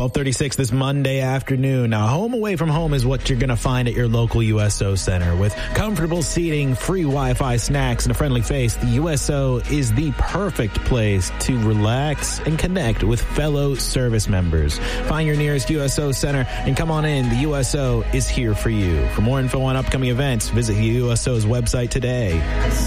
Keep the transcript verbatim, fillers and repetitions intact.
twelve thirty-six this Monday afternoon. Now, home away from home is what you're going to find at your local U S O Center. With comfortable seating, free Wi-Fi, snacks, and a friendly face, the U S O is the perfect place to relax and connect with fellow service members. Find your nearest U S O Center and come on in. The U S O is here for you. For more info on upcoming events, visit the U S O's website today.